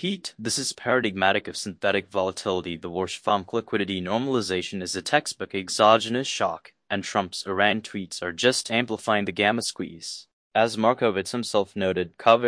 Pete, this is paradigmatic of synthetic volatility. The Worshfam liquidity normalization is a textbook exogenous shock, and Trump's Iran tweets are just amplifying the gamma squeeze. As Markovitz himself noted,